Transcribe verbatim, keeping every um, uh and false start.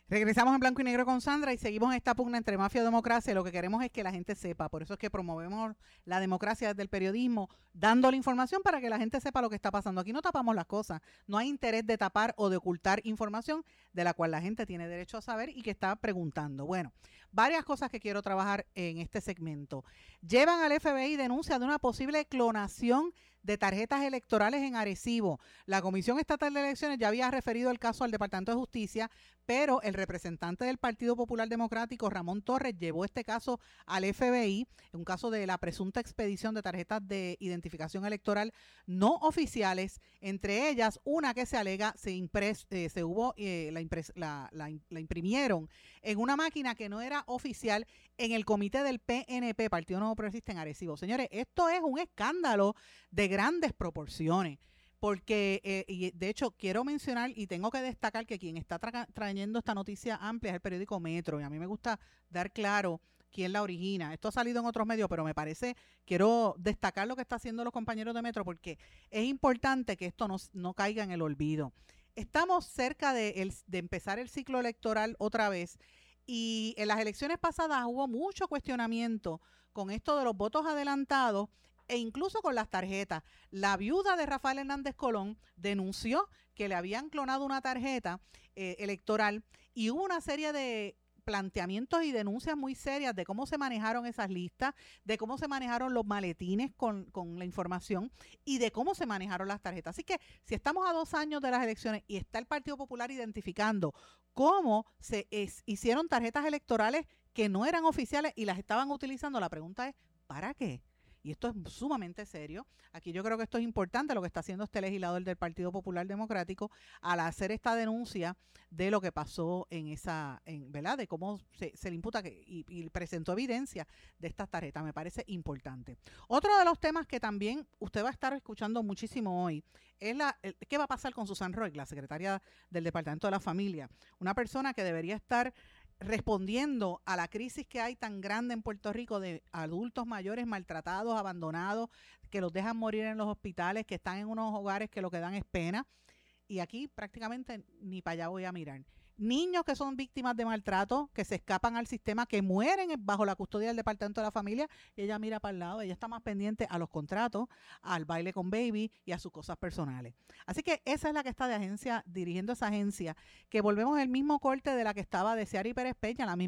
Regresamos en blanco y negro con Sandra y seguimos en esta pugna entre mafia y democracia. Lo que queremos es que la gente sepa, por eso es que promovemos la democracia desde el periodismo, dando la información para que la gente sepa lo que está pasando. Aquí no tapamos las cosas, no hay interés de tapar o de ocultar información de la cual la gente tiene derecho a saber y que está preguntando. Bueno, varias cosas que quiero trabajar en este segmento. Llevan al F B I denuncia de una posible clonación de tarjetas electorales en Arecibo. La Comisión Estatal de Elecciones ya había referido el caso al Departamento de Justicia, pero el representante del Partido Popular Democrático, Ramón Torres, llevó este caso al F B I, un caso de la presunta expedición de tarjetas de identificación electoral no oficiales, entre ellas una que se alega se, impres, eh, se hubo, eh, la, impres, la, la, la imprimieron en una máquina que no era oficial en el comité del P N P, Partido Nuevo Progresista en Arecibo. Señores, esto es un escándalo de grandes proporciones. Porque, eh, y de hecho, quiero mencionar y tengo que destacar que quien está tra trayendo esta noticia amplia es el periódico Metro, y a mí me gusta dar claro quién la origina. Esto ha salido en otros medios, pero me parece, quiero destacar lo que están haciendo los compañeros de Metro, porque es importante que esto no, no caiga en el olvido. Estamos cerca de, el, de empezar el ciclo electoral otra vez, y en las elecciones pasadas hubo mucho cuestionamiento con esto de los votos adelantados, e incluso con las tarjetas. La viuda de Rafael Hernández Colón denunció que le habían clonado una tarjeta eh, electoral y hubo una serie de planteamientos y denuncias muy serias de cómo se manejaron esas listas, de cómo se manejaron los maletines con, con la información y de cómo se manejaron las tarjetas. Así que si estamos a dos años de las elecciones y está el Partido Popular identificando cómo se es, hicieron tarjetas electorales que no eran oficiales y las estaban utilizando, la pregunta es, ¿para qué? Y esto es sumamente serio. Aquí yo creo que esto es importante lo que está haciendo este legislador del Partido Popular Democrático al hacer esta denuncia de lo que pasó en esa, en, ¿verdad? De cómo se, se le imputa que, y, y presentó evidencia de estas tarjetas. Me parece importante. Otro de los temas que también usted va a estar escuchando muchísimo hoy es la, el, qué va a pasar con Susan Roy, la secretaria del Departamento de la Familia. Una persona que debería estar respondiendo a la crisis que hay tan grande en Puerto Rico de adultos mayores maltratados, abandonados, que los dejan morir en los hospitales, que están en unos hogares que lo que dan es pena. Y aquí prácticamente ni para allá voy a mirar. Niños que son víctimas de maltrato, que se escapan al sistema, que mueren bajo la custodia del Departamento de la Familia, y ella mira para el lado, ella está más pendiente a los contratos, al baile con baby y a sus cosas personales. Así que esa es la que está de agencia, dirigiendo esa agencia, que volvemos al mismo corte de la que estaba de Ciary Pérez Peña, la misma